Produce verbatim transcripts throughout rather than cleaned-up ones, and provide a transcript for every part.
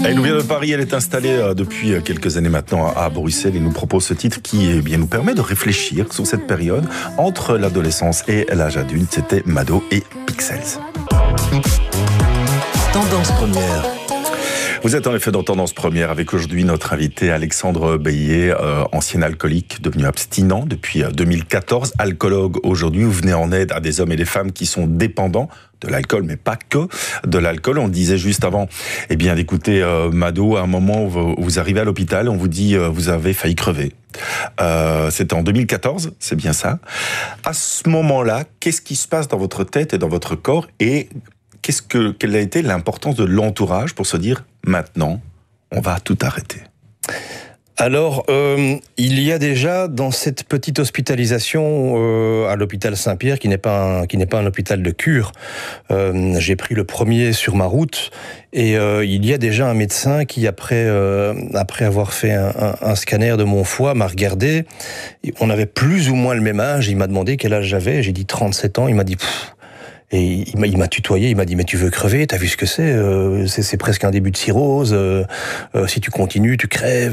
Elle nous vient de Paris, elle est installée depuis quelques années maintenant à Bruxelles et nous propose ce titre qui eh bien, nous permet de réfléchir sur cette période entre l'adolescence et l'âge adulte. C'était Mado et Pixels. Tendance première. Vous êtes en effet dans Tendance Première avec aujourd'hui notre invité Alexandre Beillet, euh, ancien alcoolique, devenu abstinent depuis deux mille quatorze, alcoologue aujourd'hui. Vous venez en aide à des hommes et des femmes qui sont dépendants de l'alcool, mais pas que de l'alcool. On disait juste avant, eh bien, d'écouter euh, Mado, à un moment où vous, vous arrivez à l'hôpital, on vous dit euh, vous avez failli crever. Euh, c'était en deux mille quatorze, c'est bien ça. À ce moment-là, qu'est-ce qui se passe dans votre tête et dans votre corps et Qu'est-ce que, quelle a été l'importance de l'entourage pour se dire, maintenant, on va tout arrêter? Alors, euh, il y a déjà dans cette petite hospitalisation euh, à l'hôpital Saint-Pierre, qui n'est pas un, qui n'est pas un hôpital de cure, euh, j'ai pris le premier sur ma route, et euh, il y a déjà un médecin qui, après, euh, après avoir fait un, un, un scanner de mon foie, m'a regardé. On avait plus ou moins le même âge, il m'a demandé quel âge j'avais, j'ai dit trente-sept ans, il m'a dit... Pff, Et il m'a, il m'a tutoyé, il m'a dit « Mais tu veux crever, t'as vu ce que c'est, euh, c'est, c'est presque un début de cirrhose, euh, euh, si tu continues, tu crèves. »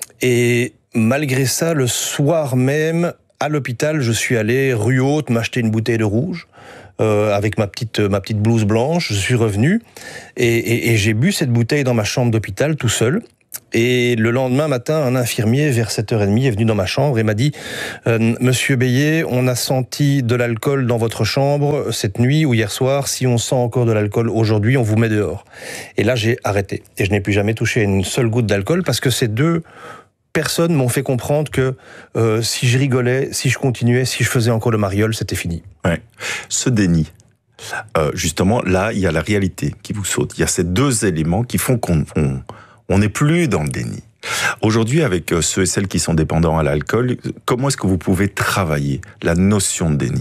Et malgré ça, le soir même, à l'hôpital, je suis allé rue Haute m'acheter une bouteille de rouge, euh, avec ma petite, ma petite blouse blanche, je suis revenu, et, et, et j'ai bu cette bouteille dans ma chambre d'hôpital, tout seul. Et le lendemain matin, un infirmier, vers sept heures trente, est venu dans ma chambre et m'a dit euh, « Monsieur Beillet, on a senti de l'alcool dans votre chambre cette nuit ou hier soir. Si on sent encore de l'alcool aujourd'hui, on vous met dehors. » Et là, j'ai arrêté. Et je n'ai plus jamais touché une seule goutte d'alcool parce que ces deux personnes m'ont fait comprendre que euh, si je rigolais, si je continuais, si je faisais encore le mariole, c'était fini. Ouais. Ce déni, euh, justement, là, il y a la réalité qui vous saute. Il y a ces deux éléments qui font qu'on... On... On n'est plus dans le déni. Aujourd'hui, avec ceux et celles qui sont dépendants à l'alcool, comment est-ce que vous pouvez travailler la notion de déni ?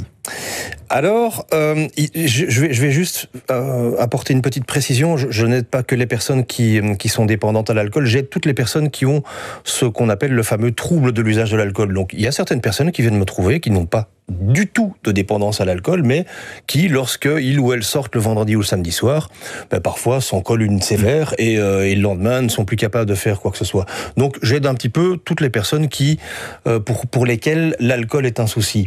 Alors, euh, je, vais, je vais juste euh, apporter une petite précision. Je, je n'aide pas que les personnes qui, qui sont dépendantes à l'alcool, j'aide toutes les personnes qui ont ce qu'on appelle le fameux trouble de l'usage de l'alcool. Donc, il y a certaines personnes qui viennent me trouver, qui n'ont pas du tout de dépendance à l'alcool, mais qui, lorsque ils ou elles sortent le vendredi ou le samedi soir, ben parfois s'en collent une sévère et, euh, et le lendemain ne sont plus capables de faire quoi que ce soit. Donc j'aide un petit peu toutes les personnes qui, euh, pour pour lesquelles l'alcool est un souci.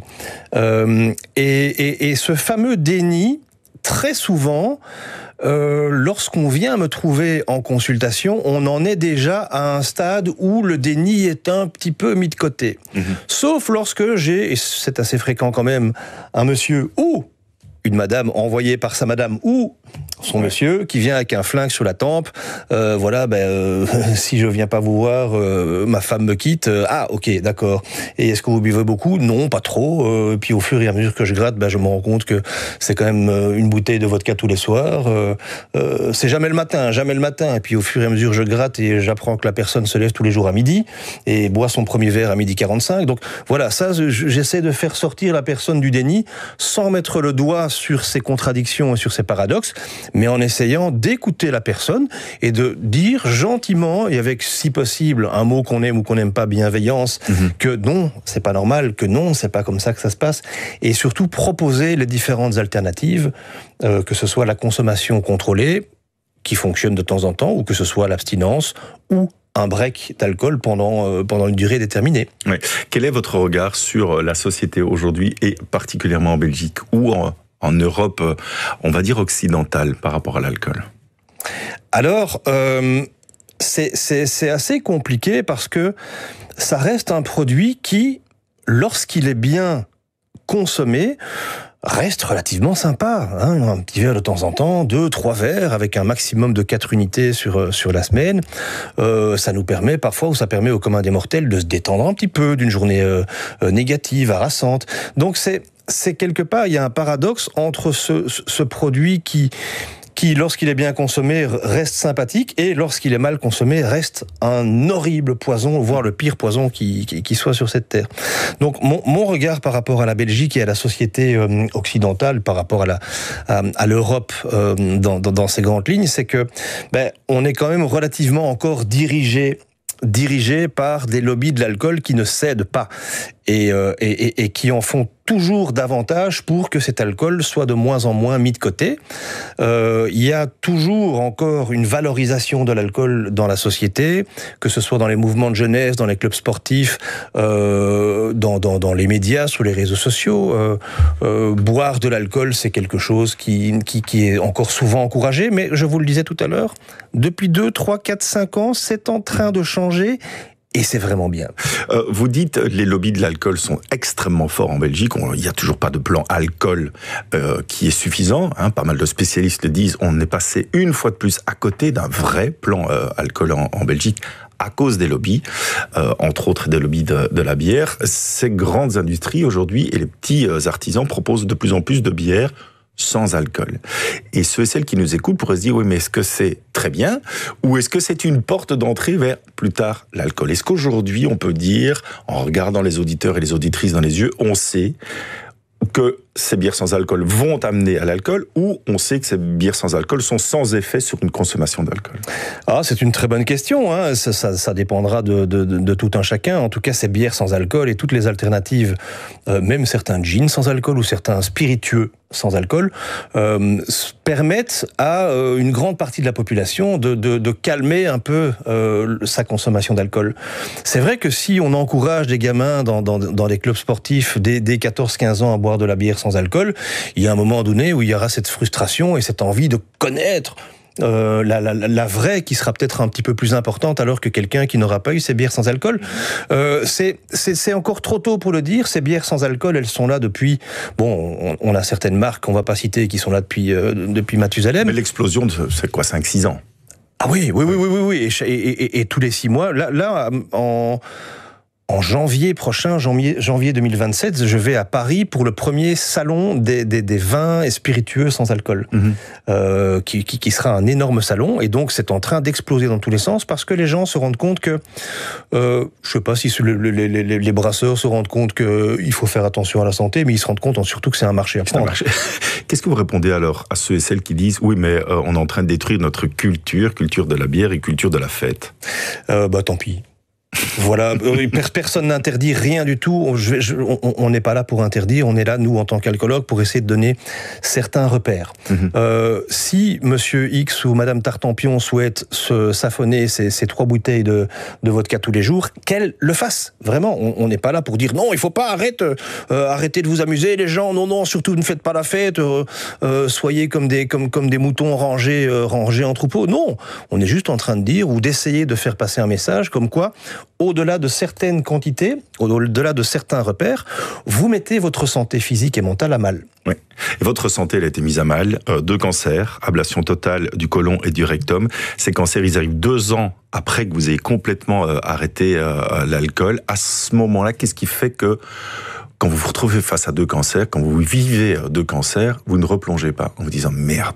Euh, et, et, et ce fameux déni, très souvent, euh, lorsqu'on vient me trouver en consultation, on en est déjà à un stade où le déni est un petit peu mis de côté. Mmh. Sauf lorsque j'ai, et c'est assez fréquent quand même, un monsieur ou une madame envoyée par sa madame ou son monsieur qui vient avec un flingue sur la tempe, euh, voilà, ben euh, si je viens pas vous voir, euh, ma femme me quitte. Euh, ah, ok, d'accord. Et est-ce que vous buvez beaucoup ? Non, pas trop. Euh, puis au fur et à mesure que je gratte, ben je me rends compte que c'est quand même une bouteille de vodka tous les soirs. Euh, euh, c'est jamais le matin, jamais le matin. Et puis au fur et à mesure, je gratte et j'apprends que la personne se lève tous les jours à midi et boit son premier verre à midi quarante-cinq. Donc voilà, ça, j'essaie de faire sortir la personne du déni sans mettre le doigt sur ses contradictions et sur ses paradoxes, mais en essayant d'écouter la personne et de dire gentiment et avec, si possible, un mot qu'on aime ou qu'on n'aime pas, bienveillance, mmh. que non, c'est pas normal, que non, c'est pas comme ça que ça se passe, et surtout proposer les différentes alternatives, euh, que ce soit la consommation contrôlée, qui fonctionne de temps en temps, ou que ce soit l'abstinence, ou un break d'alcool pendant, euh, pendant une durée déterminée. Oui. Quel est votre regard sur la société aujourd'hui, et particulièrement en Belgique, ou en en Europe, on va dire occidentale, par rapport à l'alcool? Alors, euh, c'est, c'est, c'est assez compliqué parce que ça reste un produit qui, lorsqu'il est bien consommé, reste relativement sympa, hein, un petit verre de temps en temps, deux, trois verres avec un maximum de quatre unités sur sur la semaine. Euh, ça nous permet parfois, ou ça permet au commun des mortels de se détendre un petit peu d'une journée euh, négative, harassante. Donc c'est c'est quelque part, il y a un paradoxe entre ce ce produit qui qui, lorsqu'il est bien consommé, reste sympathique, et lorsqu'il est mal consommé, reste un horrible poison, voire le pire poison qui, qui, qui soit sur cette terre. Donc, mon, mon regard par rapport à la Belgique et à la société euh, occidentale, par rapport à la à, à l'Europe euh, dans, dans, dans ces grandes lignes, c'est que ben, on est quand même relativement encore dirigé dirigés par des lobbies de l'alcool qui ne cèdent pas et, euh, et, et, et qui en font toujours davantage pour que cet alcool soit de moins en moins mis de côté. Euh, il y a toujours encore une valorisation de l'alcool dans la société, que ce soit dans les mouvements de jeunesse, dans les clubs sportifs, euh, dans, dans, dans les médias, sur les réseaux sociaux. Euh, euh, boire de l'alcool, c'est quelque chose qui, qui, qui est encore souvent encouragé, mais je vous le disais tout à l'heure, depuis deux, trois, quatre, cinq ans, c'est en train de changer. Et c'est vraiment bien. Euh, vous dites les lobbies de l'alcool sont extrêmement forts en Belgique. On, il n'y a toujours pas de plan alcool euh, qui est suffisant. Hein. Pas mal de spécialistes le disent. On est passé une fois de plus à côté d'un vrai plan euh, alcool en, en Belgique à cause des lobbies, euh, entre autres des lobbies de, de la bière. Ces grandes industries aujourd'hui et les petits artisans proposent de plus en plus de bières sans alcool. Et ceux et celles qui nous écoutent pourraient se dire, oui, mais est-ce que c'est très bien ou est-ce que c'est une porte d'entrée vers, plus tard, l'alcool? Est-ce qu'aujourd'hui, on peut dire, en regardant les auditeurs et les auditrices dans les yeux, on sait que ces bières sans alcool vont amener à l'alcool ou on sait que ces bières sans alcool sont sans effet sur une consommation d'alcool? Ah, c'est une très bonne question. Hein. Ça, ça, ça dépendra de, de, de, de tout un chacun. En tout cas, ces bières sans alcool et toutes les alternatives, euh, même certains gins sans alcool ou certains spiritueux sans alcool, euh, permettent à euh, une grande partie de la population de, de, de calmer un peu euh, sa consommation d'alcool. C'est vrai que si on encourage des gamins dans, dans, dans les clubs sportifs dès, dès quatorze quinze ans à boire de la bière sans alcool, il y a un moment donné où il y aura cette frustration et cette envie de connaître Euh, la, la, la vraie qui sera peut-être un petit peu plus importante alors que quelqu'un qui n'aura pas eu ces bières sans alcool. Euh, c'est, c'est, c'est encore trop tôt pour le dire. Ces bières sans alcool, elles sont là depuis... Bon, on, on a certaines marques qu'on va pas citer qui sont là depuis, euh, depuis Mathusalem. Mais l'explosion, de, c'est quoi, cinq six ans? Ah oui, oui, oui, oui, oui, oui. Et, et, et, et tous les six mois, là, là en... En janvier prochain, janvier, janvier deux mille vingt-sept, je vais à Paris pour le premier salon des, des, des vins et spiritueux sans alcool, mmh. euh, qui, qui, qui sera un énorme salon. Et donc, c'est en train d'exploser dans tous les sens parce que les gens se rendent compte que, euh, je sais pas si le, les, les, les brasseurs se rendent compte qu'il faut faire attention à la santé, mais ils se rendent compte surtout que c'est un marché à prendre. Marché. Qu'est-ce que vous répondez alors à ceux et celles qui disent oui, mais euh, on est en train de détruire notre culture, culture de la bière et culture de la fête? euh, Bah, tant pis. Voilà, personne n'interdit rien du tout. On n'est pas là pour interdire, on est là, nous, en tant qu'alcoologues, pour essayer de donner certains repères. Mmh. Euh, si Monsieur X ou Madame Tartampion souhaite se s'affonner ces, ces trois bouteilles de, de vodka tous les jours, qu'elle le fasse. Vraiment, on n'est pas là pour dire non, il faut pas arrêter, euh, arrêtez de vous amuser, les gens. Non, non, surtout ne faites pas la fête. Euh, euh, soyez comme des comme comme des moutons rangés euh, rangés en troupeau. Non, on est juste en train de dire ou d'essayer de faire passer un message comme quoi, au-delà de certaines quantités, au-delà de certains repères, vous mettez votre santé physique et mentale à mal. Oui. Et votre santé, elle a été mise à mal. Euh, deux cancers, ablation totale du côlon et du rectum. Ces cancers, ils arrivent deux ans après que vous ayez complètement euh, arrêté euh, l'alcool. À ce moment-là, qu'est-ce qui fait que quand vous vous retrouvez face à deux cancers, quand vous vivez deux cancers, vous ne replongez pas en vous disant merde?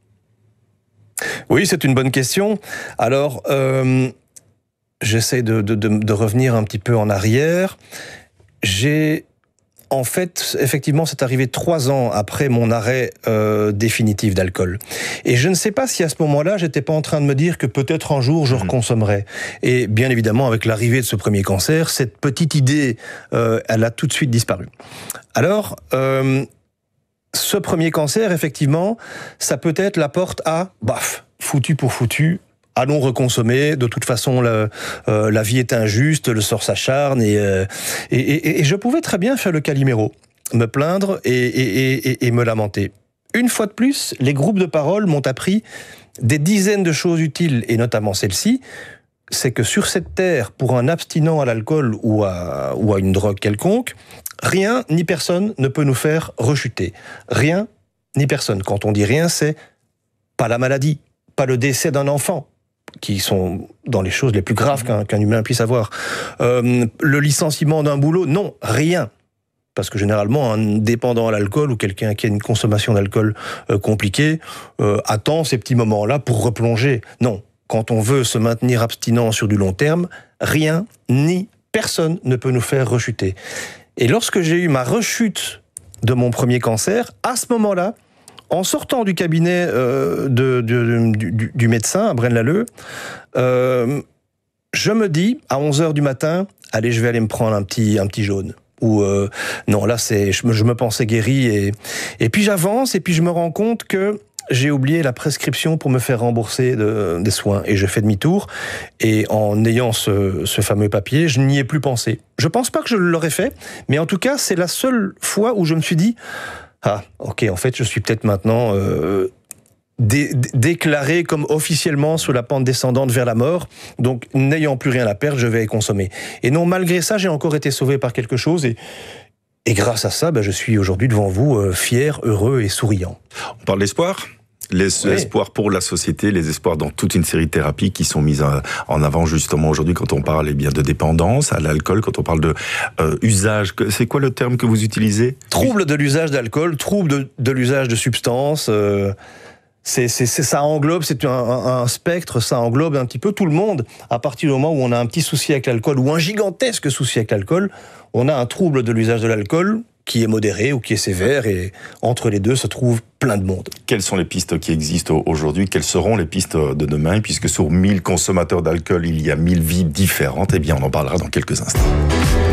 Oui, c'est une bonne question. Alors... Euh J'essaie de, de, de revenir un petit peu en arrière. J'ai, en fait, effectivement, c'est arrivé trois ans après mon arrêt euh, définitif d'alcool. Et je ne sais pas si à ce moment-là, j'étais pas en train de me dire que peut-être un jour je mmh. reconsommerais. Et bien évidemment, avec l'arrivée de ce premier cancer, cette petite idée, euh, elle a tout de suite disparu. Alors, euh, ce premier cancer, effectivement, ça peut être la porte à, baf, foutu pour foutu. Allons reconsommer. De toute façon, la, euh, la vie est injuste, le sort s'acharne, et, euh, et, et, et je pouvais très bien faire le Calimero, me plaindre et, et, et, et me lamenter. Une fois de plus, les groupes de parole m'ont appris des dizaines de choses utiles, et notamment celle-ci, c'est que sur cette terre, pour un abstinent à l'alcool ou à, ou à une drogue quelconque, rien ni personne ne peut nous faire rechuter. Rien ni personne. Quand on dit rien, c'est pas la maladie, pas le décès d'un enfant, qui sont dans les choses les plus graves qu'un, qu'un humain puisse avoir. Euh, le licenciement d'un boulot, non, rien. Parce que généralement, un dépendant à l'alcool ou quelqu'un qui a une consommation d'alcool euh, compliquée euh, attend ces petits moments-là pour replonger. Non, quand on veut se maintenir abstinent sur du long terme, rien ni personne ne peut nous faire rechuter. Et lorsque j'ai eu ma rechute de mon premier cancer, à ce moment-là, en sortant du cabinet euh, de, de, du, du médecin à Braine-l'Alleud, euh, je me dis, à onze heures du matin, allez, je vais aller me prendre un petit, un petit jaune. Où euh, non, là, c'est, je me, je me pensais guéri et et puis j'avance et puis je me rends compte que j'ai oublié la prescription pour me faire rembourser de, des soins et je fais demi-tour et en ayant ce, ce fameux papier, je n'y ai plus pensé. Je pense pas que je l'aurais fait, mais en tout cas, c'est la seule fois où je me suis dit ah, ok, en fait, je suis peut-être maintenant euh, dé- déclaré comme officiellement sur la pente descendante vers la mort, donc n'ayant plus rien à perdre, je vais consommer. Et non, malgré ça, j'ai encore été sauvé par quelque chose et Et grâce à ça, ben, je suis aujourd'hui devant vous euh, fier, heureux et souriant. On parle d'espoir. Les oui. espoirs pour la société, les espoirs dans toute une série de thérapies qui sont mises en avant justement aujourd'hui quand on parle eh bien, de dépendance à l'alcool, quand on parle de euh, usage. C'est quoi le terme que vous utilisez ? Trouble de l'usage d'alcool, trouble de, de l'usage de substances. Euh... C'est, c'est, c'est, ça englobe, c'est un, un, un spectre, ça englobe un petit peu tout le monde. À partir du moment où on a un petit souci avec l'alcool, ou un gigantesque souci avec l'alcool, on a un trouble de l'usage de l'alcool qui est modéré ou qui est sévère, et entre les deux se trouve plein de monde. Quelles sont les pistes qui existent aujourd'hui ? Quelles seront les pistes de demain ? Puisque sur mille consommateurs d'alcool, il y a mille vies différentes, eh bien on en parlera dans quelques instants.